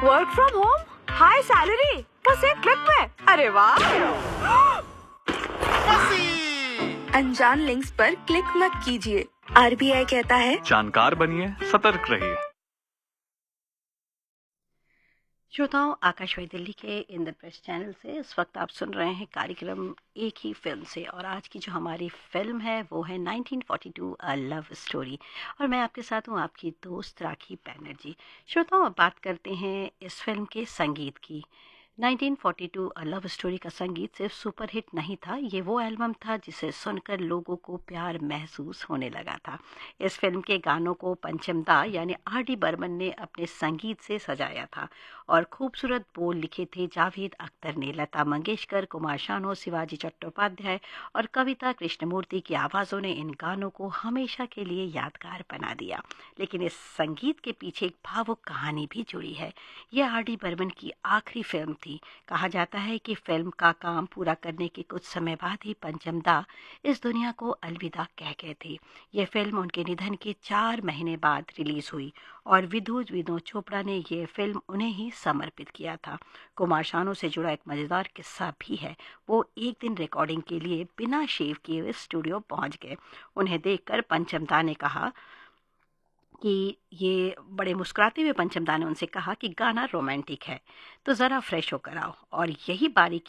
Work from home, high salary, बस एक click में। अरे वाह! अनजान लिंक्स पर क्लिक मत कीजिए। आरबीआई कहता है जानकार बनिए, सतर्क रहिए। श्रोताओं, आकाशवाणी दिल्ली के इंद्रप्रस्थ चैनल से इस वक्त आप सुन रहे हैं कार्यक्रम एक ही फिल्म से। और आज की जो हमारी फिल्म है वो है 1942 अ लव स्टोरी। और मैं आपके साथ हूँ, आपकी दोस्त राखी बैनर्जी। श्रोताओं, अब बात करते हैं इस फिल्म के संगीत की। 1942 अ लव स्टोरी का संगीत सिर्फ सुपरहिट नहीं था, ये वो एल्बम था जिसे सुनकर लोगों को प्यार महसूस होने लगा था। इस फिल्म के गानों को पंचम दा यानी आर डी बर्मन ने अपने संगीत से सजाया था और खूबसूरत बोल लिखे थे जावेद अख्तर ने। लता मंगेशकर, कुमार शानू, शिवाजी चट्टोपाध्याय और कविता कृष्णमूर्ति की आवाज़ों ने इन गानों को हमेशा के लिए यादगार बना दिया। लेकिन इस संगीत के पीछे एक भावुक कहानी भी जुड़ी है। यह आर डी बर्मन की आखिरी फिल्म थी। कहा जाता है कि फिल्म का काम पूरा करने के कुछ समय बाद ही पंचम दा इस दुनिया को अलविदा कह गए थे। यह फिल्म उनके निधन के 4 महीने बाद रिलीज हुई और विनोद चोपड़ा ने यह फिल्म उन्हें ही समर्पित किया था। कुमार शानू से जुड़ा एक मजेदार किस्सा भी है। वो एक दिन रिकॉर्डिंग के लिए बिना शेव किए हुए स्टूडियो पहुंच गए। उन्हें देखकर पंचम दा ने कहा कि ये बड़े मुस्कुराते हुए पंचम दा ने उनसे कहा कि गाना रोमांटिक है, तो ज़रा फ्रेश होकर आओ। और यही बारीकी